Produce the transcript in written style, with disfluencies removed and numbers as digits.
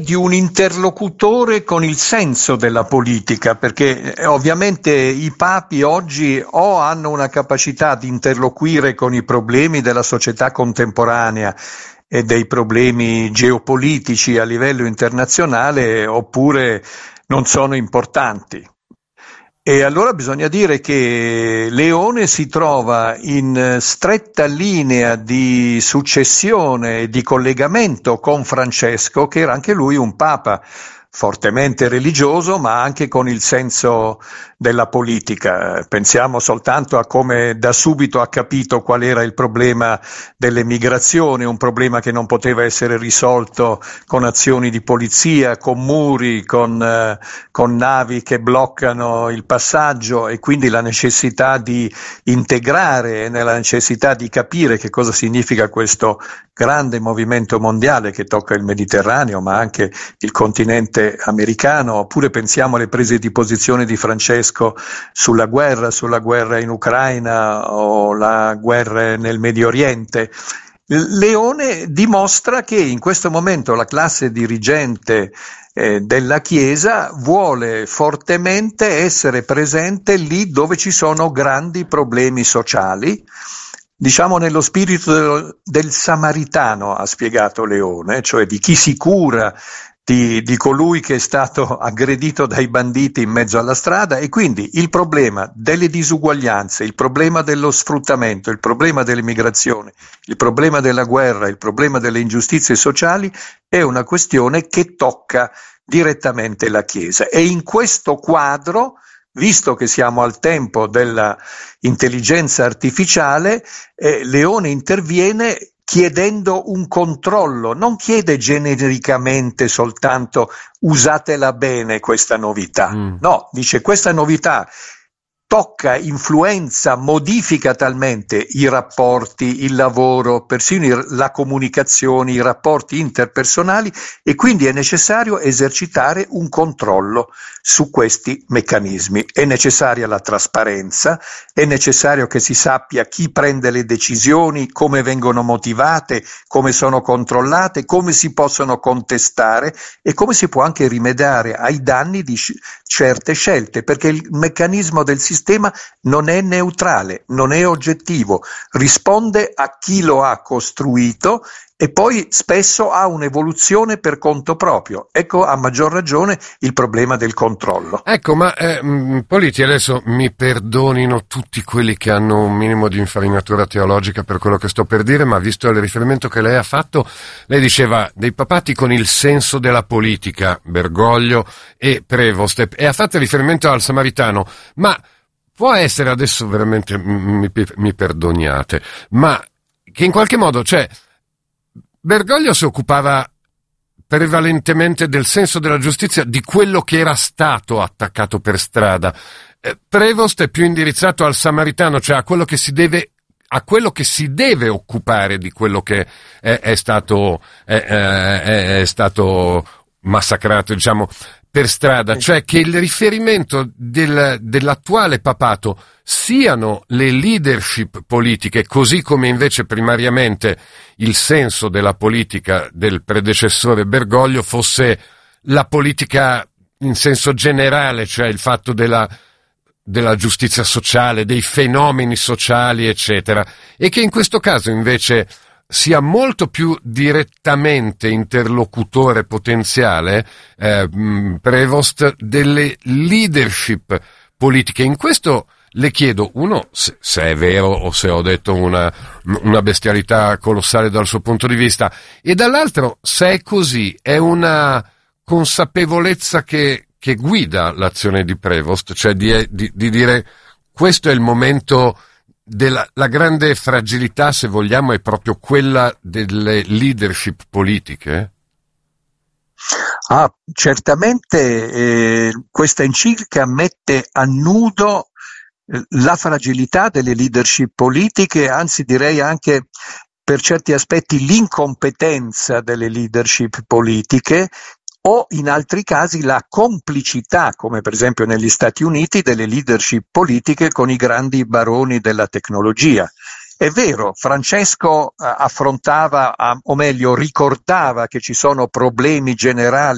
di un interlocutore con il senso della politica, perché ovviamente i papi oggi o hanno una capacità di interloquire con i problemi della società contemporanea e dei problemi geopolitici a livello internazionale, oppure non sono importanti. E allora bisogna dire che Leone si trova in stretta linea di successione e di collegamento con Francesco, che era anche lui un papa fortemente religioso, ma anche con il senso della politica. Pensiamo soltanto a come da subito ha capito qual era il problema delle migrazioni, un problema che non poteva essere risolto con azioni di polizia, con muri, con navi che bloccano il passaggio, e quindi la necessità di integrare, nella necessità di capire che cosa significa questo grande movimento mondiale che tocca il Mediterraneo, ma anche il continente americano. Oppure pensiamo alle prese di posizione di Francesco sulla guerra in Ucraina o la guerra nel Medio Oriente. Leone dimostra che in questo momento la classe dirigente della Chiesa vuole fortemente essere presente lì dove ci sono grandi problemi sociali, diciamo nello spirito del samaritano, ha spiegato Leone, cioè di chi si cura di colui che è stato aggredito dai banditi in mezzo alla strada. E quindi il problema delle disuguaglianze, il problema dello sfruttamento, il problema dell'immigrazione, il problema della guerra, il problema delle ingiustizie sociali è una questione che tocca direttamente la Chiesa. E in questo quadro, visto che siamo al tempo della intelligenza artificiale, Leone interviene chiedendo un controllo, non chiede genericamente soltanto usatela bene questa novità, no, dice questa novità tocca, influenza, modifica talmente i rapporti, il lavoro, persino la comunicazione, i rapporti interpersonali, e quindi è necessario esercitare un controllo su questi meccanismi. È necessaria la trasparenza, è necessario che si sappia chi prende le decisioni, come vengono motivate, come sono controllate, come si possono contestare e come si può anche rimediare ai danni di certe scelte, perché il meccanismo del sistema non è neutrale, non è oggettivo, risponde a chi lo ha costruito e poi spesso ha un'evoluzione per conto proprio. Ecco, a maggior ragione, il problema del controllo. Ecco, ma Politi, adesso mi perdonino tutti quelli che hanno un minimo di infarinatura teologica per quello che sto per dire, ma visto il riferimento che lei ha fatto, lei diceva dei papati con il senso della politica, Bergoglio e Prevost, e ha fatto riferimento al Samaritano, ma può essere, adesso veramente mi perdoniate, ma che in qualche modo, cioè, Bergoglio si occupava prevalentemente del senso della giustizia, di quello che era stato attaccato per strada. Prevost è più indirizzato al Samaritano, cioè a quello che si deve occupare di quello che è stato massacrato, diciamo, per strada, cioè che il riferimento dell'attuale papato siano le leadership politiche, così come invece primariamente il senso della politica del predecessore Bergoglio fosse la politica in senso generale, cioè il fatto della giustizia sociale, dei fenomeni sociali, eccetera, e che in questo caso invece sia molto più direttamente interlocutore potenziale Prevost delle leadership politiche. In questo le chiedo, uno, se è vero o se ho detto una bestialità colossale dal suo punto di vista, e dall'altro, se è così, è una consapevolezza che guida l'azione di Prevost, cioè di dire questo è il momento la grande fragilità, se vogliamo, è proprio quella delle leadership politiche? Certamente questa enciclica mette a nudo la fragilità delle leadership politiche, anzi direi anche per certi aspetti l'incompetenza delle leadership politiche, o in altri casi la complicità, come per esempio negli Stati Uniti, delle leadership politiche con i grandi baroni della tecnologia. È vero, Francesco affrontava, o meglio ricordava che ci sono problemi generali